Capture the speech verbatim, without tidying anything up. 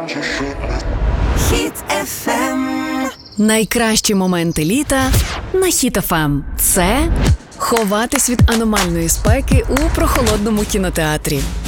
Хіт еф ем. Найкращі моменти літа на Хіт еф ем. Це ховатись від аномальної спеки у прохолодному кінотеатрі.